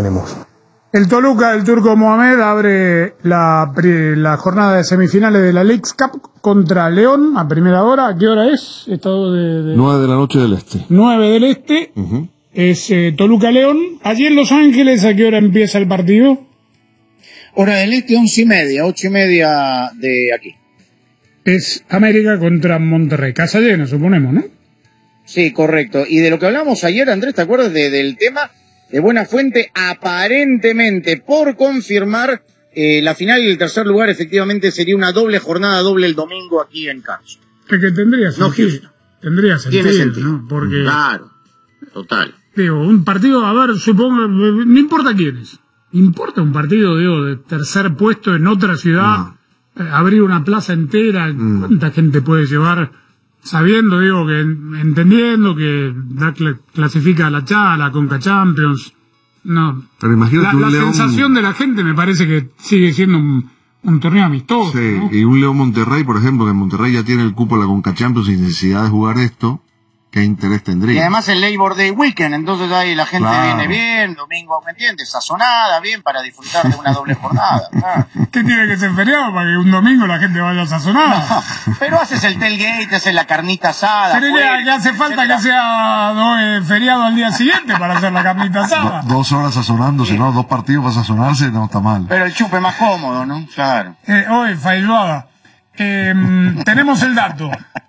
tenemos. El Toluca, el Turco Mohamed, abre la jornada de semifinales de la Leagues Cup contra León a primera hora. ¿A qué hora es? Estado de 9 de la noche del Este. 9 del Este. Es Toluca-León. Allí en Los Ángeles, ¿a qué hora empieza el partido? Hora del Este, 11:30, 8:30 de aquí. Es América contra Monterrey. Casa llena, suponemos, ¿no? Sí, correcto. Y de lo que hablamos ayer, Andrés, ¿te acuerdas del tema de Buena Fuente? Aparentemente, por confirmar, la final y el tercer lugar efectivamente sería una doble jornada, doble el domingo aquí en Carson. Que tendría sentido. Tendría sentido, Tiene sentido, ¿no? Porque, claro, total. Digo, un partido, a ver, supongo, no importa quién es. Importa un partido, digo, de tercer puesto en otra ciudad, abrir una plaza entera, ¿cuánta gente puede llevar? Sabiendo, digo, que entendiendo que clasifica a la Conca Champions. No. Pero imagínate la León... sensación de la gente me parece que sigue siendo un torneo amistoso. Sí, ¿no? y un León Monterrey, por ejemplo, que Monterrey ya tiene el cupo de la Conca Champions sin necesidad de jugar esto, ¿qué interés tendría? Y además el Labor Day Weekend, entonces ahí la gente viene bien, domingo, ¿me entiendes? Sazonada, bien, para disfrutar de una doble jornada. Claro. ¿Qué tiene que ser feriado para que un domingo la gente vaya sazonada? No, pero haces el tailgate, haces la carnita asada. Pero ya hace falta que sea feriado al día siguiente para hacer la carnita asada. 2 horas sazonándose, ¿no? 2 partidos para sazonarse, no está mal. Pero el chupe más cómodo, ¿no? Claro. Hoy, Failuada, tenemos el dato.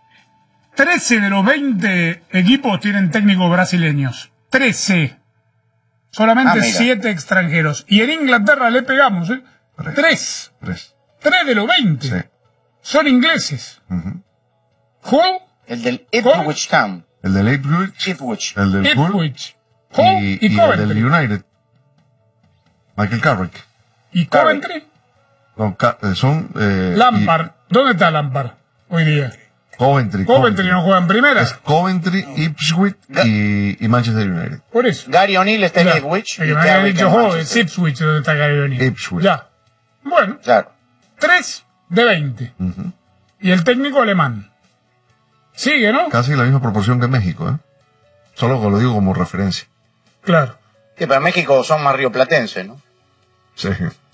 13 de los 20 equipos tienen técnicos brasileños. 13. Solamente 7 extranjeros. Y en Inglaterra le pegamos, ¿eh? 3. 3 de los 20. Sí. Son ingleses. Hull. El del Ipswich Town. El del Ipswich. El del Ipswich. Hull y Coventry. El del United. Michael Carrick. ¿Y Coventry? No, son... Lampard. ¿Dónde está Lampard hoy día? Coventry no juega en primera. Es Coventry, Ipswich y Manchester United. Por eso. Gary O'Neill está en Ipswich. Me había dicho, es Ipswich donde está Gary O'Neill. Ipswich. Ya. Bueno. Claro. 3 de 20. Y el técnico alemán. Sigue, ¿no? Casi la misma proporción que México, ¿eh? Solo que lo digo como referencia. Claro. Sí, pero en México son más rioplatenses, ¿no? Sí.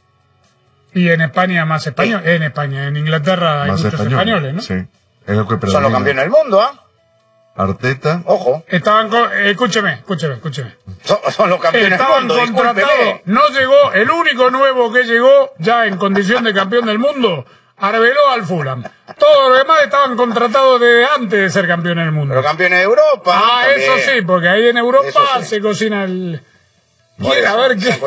Y en España más español. En Inglaterra hay más muchos españoles, ¿no? Sí. Es lo que son los campeones del mundo, ¿ah? Arteta. Ojo. Estaban escúcheme. Son los campeones del mundo. Contratados. No llegó, el único nuevo que llegó ya en condición de campeón del mundo, Arbeloa al Fulham. Todos los demás estaban contratados de antes de ser campeones del mundo. Pero campeones de Europa. Ah, también. Eso sí, porque ahí en Europa se cocina el... A ver qué...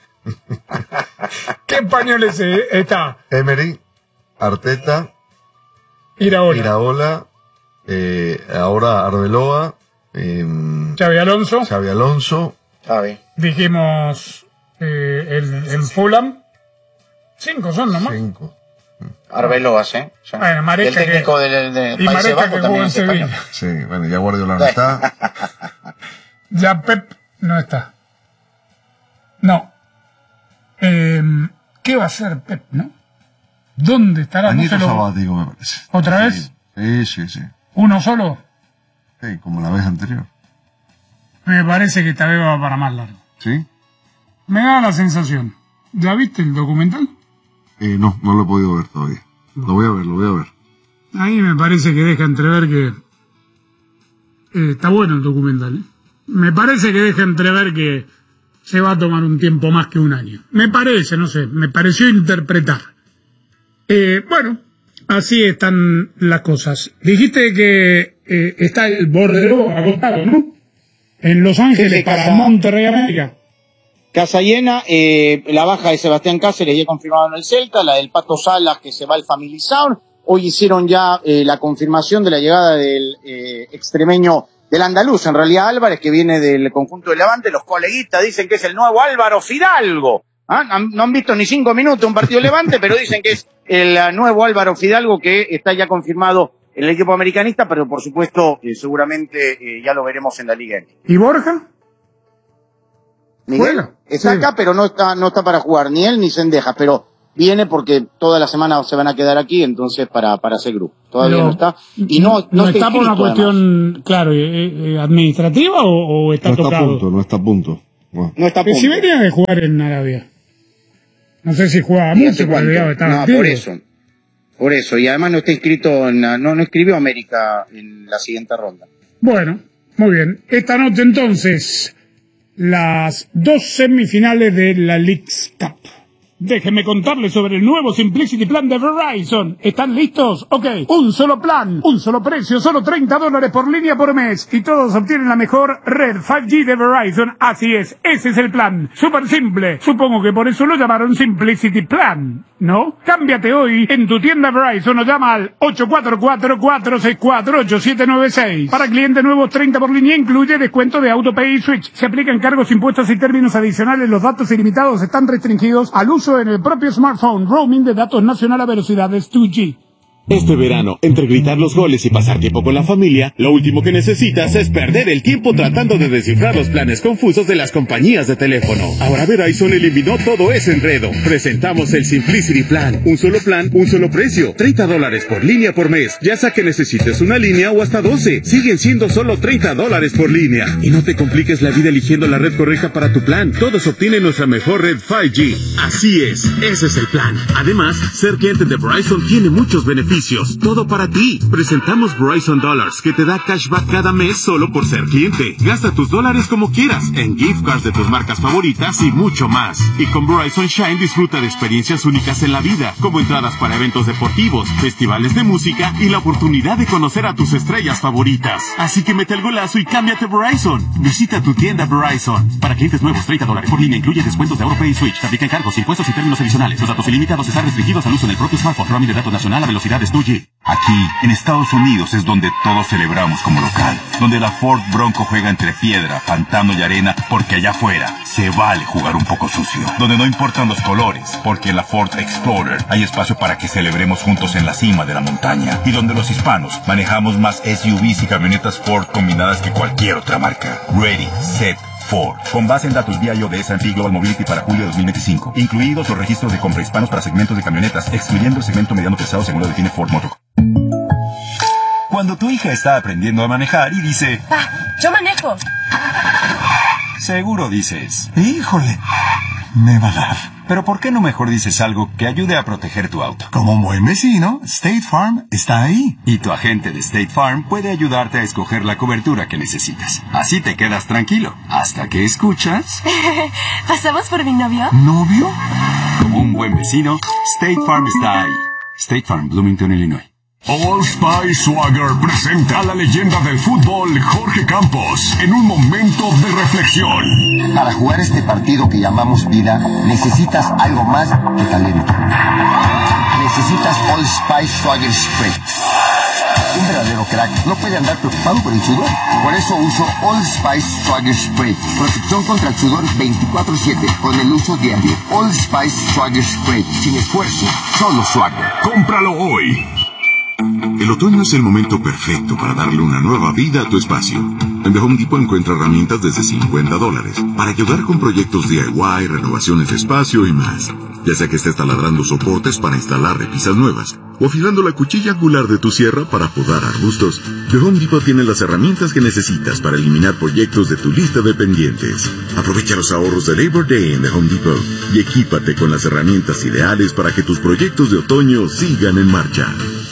¿Qué españoles está? Emery, Arteta, Iraola, ahora Arbeloa, Xabi Alonso. Dijimos el Fulham. 5 son nomás. 5. Arbeloa, ¿sí? Bueno, Maresca, el técnico de y Maresca que jugó en Sevilla. Sí, bueno, ya Guardiola no está. Ya Pep no está. No. ¿Qué va a hacer Pep, no? ¿Dónde estará? Añito sabático, me parece. ¿Otra vez? Sí. ¿Uno solo? Sí, como la vez anterior. Me parece que esta vez va para más largo. ¿Sí? Me da la sensación. ¿Ya viste el documental? No lo he podido ver todavía. Lo voy a ver. A mí me parece que deja entrever que... está bueno el documental. Me parece que deja entrever que se va a tomar un tiempo más que un año. Me parece, no sé, me pareció interpretar. Bueno, así están las cosas. Dijiste que está el bordero agotado, ¿no? En Los Ángeles para Monterrey, América. Casa llena, la baja de Sebastián Cáceres ya confirmado en el Celta, la del Pato Salas que se va al Family Sound. Hoy hicieron ya la confirmación de la llegada del extremeño del andaluz, en realidad Álvarez, que viene del conjunto de Levante. Los coleguitas dicen que es el nuevo Álvaro Fidalgo. No han visto ni 5 minutos un partido de Levante, pero dicen que es el nuevo Álvaro Fidalgo, que está ya confirmado en el equipo americanista, pero por supuesto seguramente ya lo veremos en la Liga. ¿Y Borja? Miguel está acá, pero no está para jugar, ni él ni Cendejas, pero viene porque toda la semana se van a quedar aquí, entonces para hacer grupo. Todavía no está. Y no está por una cuestión, además, claro, administrativa o está tocado. No está a punto. No está a punto. Si venía de jugar en Arabia. No sé si jugaba mucho, pero estaba no, por eso. Y además no está inscrito, no escribió América en la siguiente ronda. Bueno, muy bien. Esta noche entonces, las 2 semifinales de la Leagues Cup. Déjenme contarles sobre el nuevo Simplicity Plan de Verizon. ¿Están listos? Ok. Un solo plan, un solo precio, solo $30 por línea por mes. Y todos obtienen la mejor red 5G de Verizon. Así es, ese es el plan. Súper simple. Supongo que por eso lo llamaron Simplicity Plan, ¿no? Cámbiate hoy en tu tienda Verizon o llama al 844-464-8796. Para clientes nuevos, 30 por línea, incluye descuento de AutoPay y Switch. Se aplican cargos, impuestos y términos adicionales. Los datos ilimitados están restringidos al uso en el propio smartphone. Roaming de datos nacional a velocidades 2G. Este verano, entre gritar los goles y pasar tiempo con la familia, lo último que necesitas es perder el tiempo tratando de descifrar los planes confusos de las compañías de teléfono. Ahora Verizon eliminó todo ese enredo. Presentamos el Simplicity Plan. Un solo plan, un solo precio. $30 por línea por mes. Ya sea que necesites una línea o hasta 12. Siguen siendo solo $30 por línea. Y no te compliques la vida eligiendo la red correcta para tu plan. Todos obtienen nuestra mejor red 5G. Así es, ese es el plan. Además, ser cliente de Verizon tiene muchos beneficios. Todo para ti. Presentamos Verizon Dollars, que te da cashback cada mes solo por ser cliente. Gasta tus dólares como quieras, en gift cards de tus marcas favoritas y mucho más. Y con Verizon Shine disfruta de experiencias únicas en la vida, como entradas para eventos deportivos, festivales de música y la oportunidad de conocer a tus estrellas favoritas. Así que mete el golazo y cámbiate Verizon. Visita tu tienda Verizon. Para clientes nuevos, $30 por línea, incluye descuentos de AutoPay y Switch. Te aplican cargos, impuestos y términos adicionales. Los datos ilimitados están restringidos al uso en el propio smartphone. Roaming de datos nacional a velocidades 2G. Aquí, en Estados Unidos, es donde todos celebramos como local. Donde la Ford Bronco juega entre piedra, pantano y arena, porque allá afuera se vale jugar un poco sucio. Donde no importan los colores, porque en la Ford Explorer hay espacio para que celebremos juntos en la cima de la montaña. Y donde los hispanos manejamos más SUVs y camionetas Ford combinadas que cualquier otra marca. Ready, set, Ford. Con base en datos BIO de S&P Global Mobility para julio de 2025. Incluidos los registros de compra hispanos para segmentos de camionetas, excluyendo el segmento mediano pesado según lo define Ford Motor. Cuando tu hija está aprendiendo a manejar y dice... yo manejo. Seguro dices... híjole, me va a dar. Pero ¿por qué no mejor dices algo que ayude a proteger tu auto? Como un buen vecino, State Farm está ahí. Y tu agente de State Farm puede ayudarte a escoger la cobertura que necesitas. Así te quedas tranquilo, hasta que escuchas... ¿pasamos por mi novio? ¿Novio? Como un buen vecino, State Farm está ahí. State Farm, Bloomington, Illinois. Old Spice Swagger presenta a la leyenda del fútbol, Jorge Campos, en un momento de reflexión. Para jugar este partido que llamamos vida, necesitas algo más que talento. Necesitas Old Spice Swagger Spray. Un verdadero crack no puede andar preocupado por el sudor. Por eso uso Old Spice Swagger Spray. Protección contra el sudor 24/7 con el uso diario. Old Spice Swagger Spray. Sin esfuerzo, solo Swagger. ¡Cómpralo hoy! El otoño es el momento perfecto para darle una nueva vida a tu espacio. En The Home Depot encuentra herramientas desde $50 para ayudar con proyectos DIY, renovaciones de espacio y más. Ya sea que estés taladrando soportes para instalar repisas nuevas o afilando la cuchilla angular de tu sierra para podar arbustos, The Home Depot tiene las herramientas que necesitas para eliminar proyectos de tu lista de pendientes. Aprovecha los ahorros de Labor Day en The Home Depot y equípate con las herramientas ideales para que tus proyectos de otoño sigan en marcha.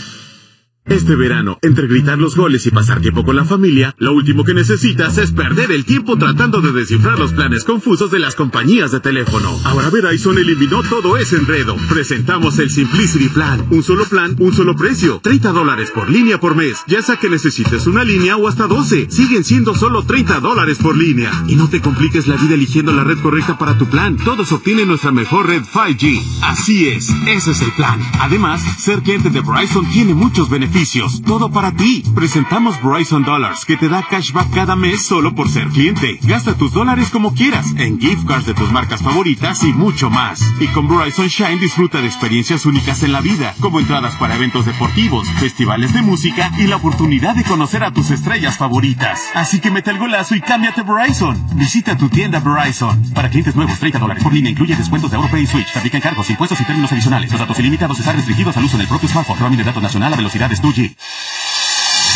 Este verano, entre gritar los goles y pasar tiempo con la familia, lo último que necesitas es perder el tiempo tratando de descifrar los planes confusos de las compañías de teléfono. Ahora Verizon eliminó todo ese enredo. Presentamos el Simplicity Plan. Un solo plan, un solo precio. $30 por línea por mes. Ya sea que necesites una línea o hasta 12. Siguen siendo solo $30 por línea. Y no te compliques la vida eligiendo la red correcta para tu plan. Todos obtienen nuestra mejor red 5G. Así es, ese es el plan. Además, ser cliente de Verizon tiene muchos beneficios. Todo para ti. Presentamos Verizon Dollars, que te da cashback cada mes solo por ser cliente. Gasta tus dólares como quieras, en gift cards de tus marcas favoritas y mucho más. Y con Verizon Shine disfruta de experiencias únicas en la vida, como entradas para eventos deportivos, festivales de música y la oportunidad de conocer a tus estrellas favoritas. Así que mete el golazo y cámbiate Verizon. Visita tu tienda Verizon. Para clientes nuevos, $30 por línea, incluye descuentos de AutoPay y Switch. Te aplican cargos, impuestos y términos adicionales. Los datos ilimitados están restringidos al uso en el propio smartphone. Roaming de datos nacional a velocidades 2G. Fútbol de primera.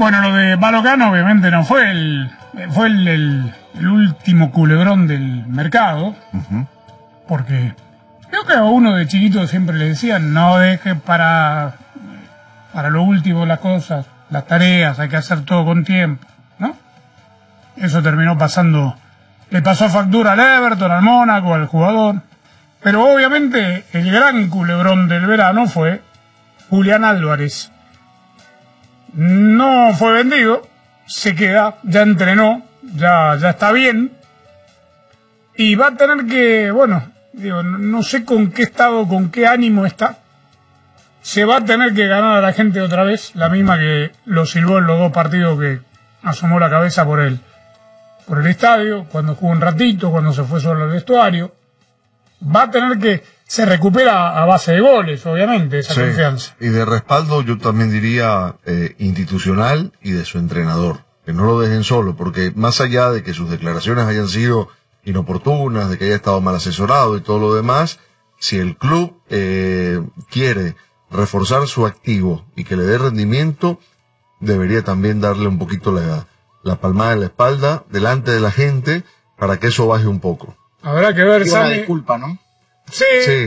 Bueno, lo de Balocano obviamente no fue el último culebrón del mercado, porque creo que a uno de chiquito siempre le decían, no dejes para lo último las cosas, las tareas, hay que hacer todo con tiempo, ¿no? Eso terminó pasando, le pasó factura al Everton, al Mónaco, al jugador, pero obviamente el gran culebrón del verano fue Julián Álvarez. No fue vendido, se queda, ya entrenó, ya está bien, y va a tener que, bueno, digo, no sé con qué estado, con qué ánimo está, se va a tener que ganar a la gente otra vez, la misma que lo silbó en los 2 partidos que asomó la cabeza por el estadio, cuando jugó un ratito, cuando se fue solo al vestuario. Va a tener que, se recupera a base de goles, obviamente, esa confianza. Y de respaldo, yo también diría, institucional y de su entrenador. Que no lo dejen solo, porque más allá de que sus declaraciones hayan sido inoportunas, de que haya estado mal asesorado y todo lo demás, si el club quiere reforzar su activo y que le dé rendimiento, debería también darle un poquito la palmada en la espalda delante de la gente para que eso baje un poco. Habrá que ver, una disculpa, ¿no? Sí.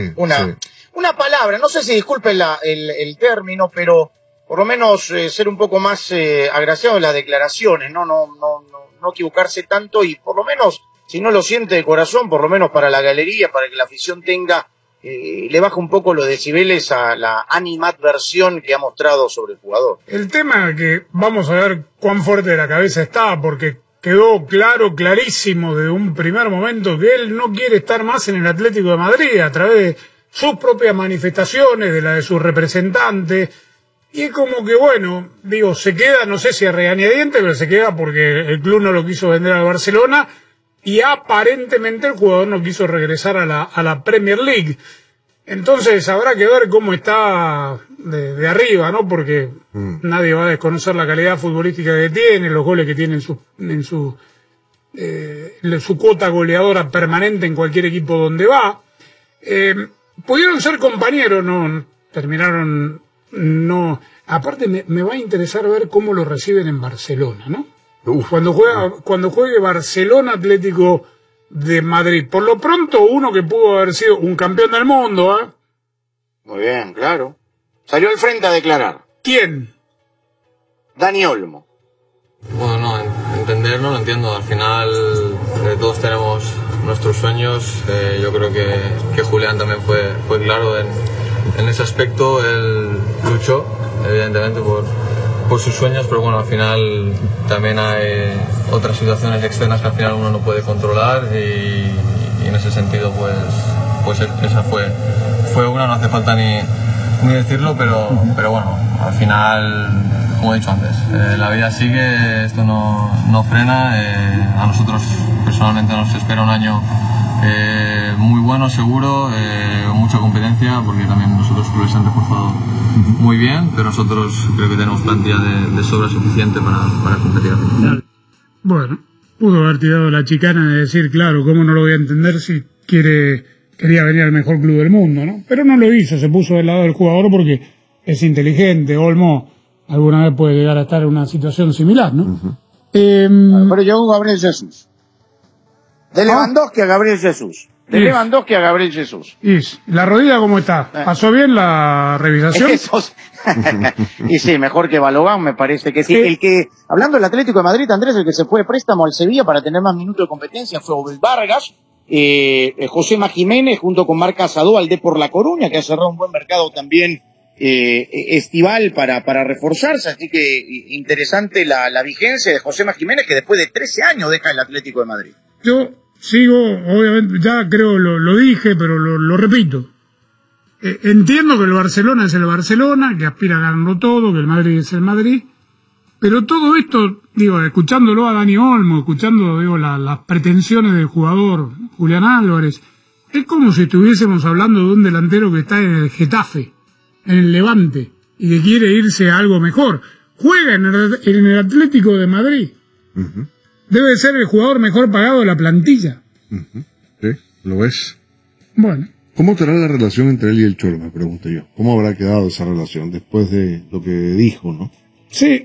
Una palabra, no sé si disculpen el término, pero por lo menos ser un poco más agraciado en las declaraciones, no equivocarse tanto y por lo menos, si no lo siente de corazón, por lo menos para la galería, para que la afición tenga, le baja un poco los decibeles a la animadversión que ha mostrado sobre el jugador. El tema es que vamos a ver cuán fuerte de la cabeza está, porque quedó clarísimo desde un primer momento que él no quiere estar más en el Atlético de Madrid a través de sus propias manifestaciones, de la de sus representantes, y es como que, bueno, digo, se queda, no sé si a regañadientes, pero se queda porque el club no lo quiso vender al Barcelona y aparentemente el jugador no quiso regresar a la Premier League. Entonces habrá que ver cómo está de arriba, ¿no? Porque nadie va a desconocer la calidad futbolística que tiene, los goles que tiene en su cuota goleadora permanente en cualquier equipo donde va. Pudieron ser compañeros, no terminaron, no. Aparte me va a interesar ver cómo lo reciben en Barcelona, ¿no? Cuando juegue Barcelona Atlético de Madrid. Por lo pronto, uno que pudo haber sido un campeón del mundo, ¿eh? Muy bien, claro. Salió al frente a declarar. ¿Quién? Dani Olmo. Bueno, no, entenderlo, lo entiendo. Al final todos tenemos nuestros sueños. Yo creo que Julián también fue claro en ese aspecto. Él luchó, evidentemente, por sus sueños, pero bueno, al final también hay otras situaciones externas que al final uno no puede controlar y en ese sentido pues esa fue una, no hace falta ni decirlo, pero bueno, al final, como he dicho antes, la vida sigue, esto no frena, a nosotros personalmente nos espera un año muy bueno, seguro, mucha competencia, porque también nosotros clubes han reforzado muy bien, pero nosotros creo que tenemos plantilla de sobra suficiente para competir. Bueno, pudo haber tirado la chicana de decir, claro, ¿cómo no lo voy a entender si quería venir al mejor club del mundo, ¿no? Pero no lo hizo, se puso del lado del jugador porque es inteligente. Olmo alguna vez puede llegar a estar en una situación similar, ¿no? Pero llegó Gabriel Jesús. De Lewandowski a Gabriel Jesús. Lewandowski a Gabriel Jesús. ¿Y la rodilla cómo está? ¿Pasó bien la revisación? Y sí, mejor que Balogán, me parece que sí. El que, hablando del Atlético de Madrid, Andrés, el que se fue de préstamo al Sevilla para tener más minutos de competencia fue Obel Vargas, Josema Jiménez junto con Marc Casado al Depor La Coruña, que ha cerrado un buen mercado también estival para reforzarse, así que interesante la vigencia de Josema Jiménez, que después de 13 años deja el Atlético de Madrid. Yo sigo, obviamente, ya creo lo dije, pero lo repito. Entiendo que el Barcelona es el Barcelona, que aspira a ganarlo todo, que el Madrid es el Madrid, pero todo esto, digo, escuchándolo a Dani Olmo, escuchando, digo, las pretensiones del jugador Julián Álvarez, es como si estuviésemos hablando de un delantero que está en el Getafe, en el Levante, y que quiere irse a algo mejor. Juega en el Atlético de Madrid. Debe ser el jugador mejor pagado de la plantilla. Sí, lo es. Bueno. ¿Cómo estará la relación entre él y el Cholo? Me pregunto yo. ¿Cómo habrá quedado esa relación después de lo que dijo, no? Sí,